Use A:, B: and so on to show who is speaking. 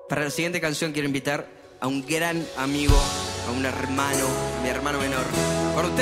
A: Para la siguiente canción quiero invitar a un gran amigo, a un hermano, mi hermano menor. Con ustedes.